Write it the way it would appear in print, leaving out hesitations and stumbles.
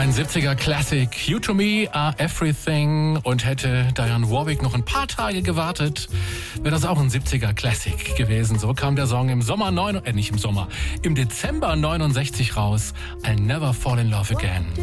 Ein 70er Classic, You to Me Are Everything, und hätte Dionne Warwick noch ein paar Tage gewartet, wäre das auch ein 70er Classic gewesen. So kam der Song im Dezember 69 raus, I'll Never Fall in Love Again.